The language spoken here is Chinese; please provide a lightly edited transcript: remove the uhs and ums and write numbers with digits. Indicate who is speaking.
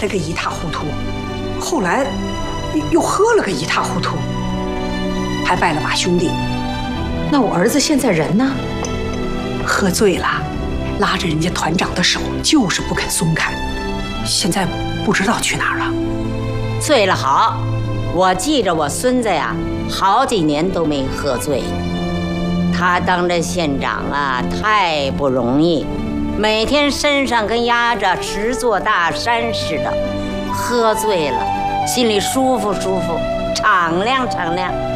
Speaker 1: 了个一塌糊涂，后来又喝了个一塌糊涂，还败了把兄弟。
Speaker 2: 那我儿子现在人呢？
Speaker 1: 喝醉了，拉着人家团长的手，就是不肯松开，现在不知道去哪儿了。
Speaker 3: 醉了好，我记着我孙子呀，好几年都没喝醉。他当着县长啊，太不容易，每天身上跟压着10座大山似的，喝醉了心里舒服舒服，敞亮敞亮。